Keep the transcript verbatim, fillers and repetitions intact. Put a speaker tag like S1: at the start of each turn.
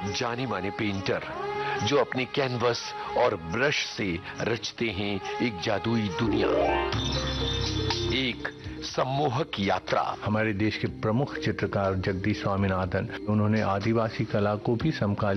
S1: जाने माने पेंटर जो अपने कैनवस और ब्रश से रचते हैं एक जादुई दुनिया, एक सम्मोहक यात्रा।
S2: हमारे देश के प्रमुख चित्रकार जगदीश स्वामीनाथन, उन्होंने आदिवासी कला को भी समकालीन